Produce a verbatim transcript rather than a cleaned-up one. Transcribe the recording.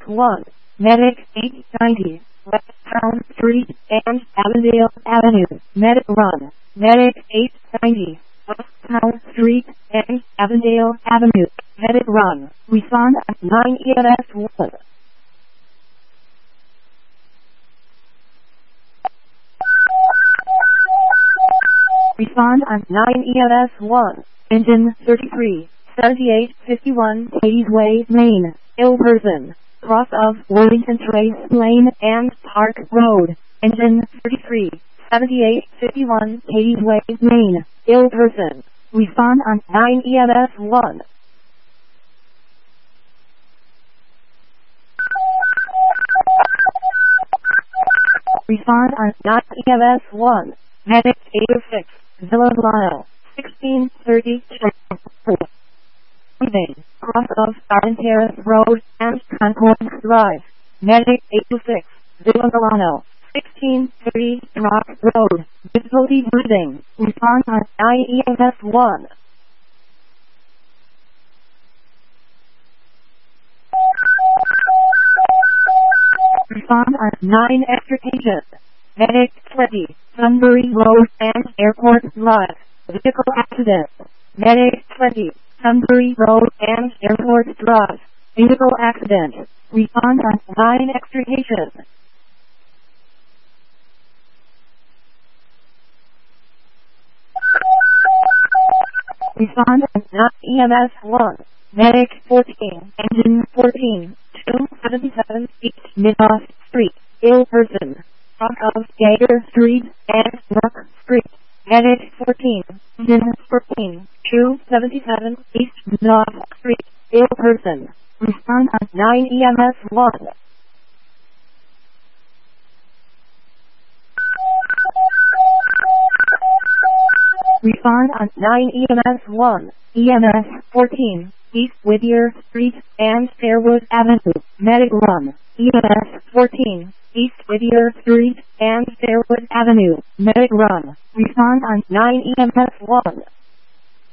one. Medic eight ninety, West Town Street and Avondale Avenue. Medic run. Medic eight ninety, West Town Street and Avondale Avenue. Medic run. Respond at nine E M S one. Respond on nine E M S one. Engine thirty-three, seventy-eight fifty-one Katie's Way, Maine. Ill person. Cross of Worthington Trace Lane and Park Road. Engine thirty-three, seventy-eight fifty-one Katie's Way, Maine. Ill person. Respond on nine E M S one. Respond on nine E M S one. Medic eight oh six, Villa Lyle, sixteen thirty Leaving, cross of Garden Terrace Road and Concord Drive. Medic eight oh six, Villa Milano, sixteen thirty Rock Road. Difficulty breathing. Respond on nine E M S one. Respond on nine extrication. Medic twenty, Sunbury Road and Airport Drive. Vehicle accident. Medic twenty, Sunbury Road and Airport Drive. Vehicle accident. Respond on nine extrication. Respond on nine E M S one. Medic fourteen, Engine fourteen, two seventy-seven East Midhoff Street. Ill person. Cross of Gator Street and York Street. Medic fourteen, Engine fourteen, two seventy-seven East Midhoff Street. Ill person. Respond on nine E M S one. Respond on nine E M S one. E M S fourteen, East Whittier Street and Fairwood Avenue. Medic run. E M S fourteen, East Whittier Street and Fairwood Avenue. Medic run. Respond on nine E M S one.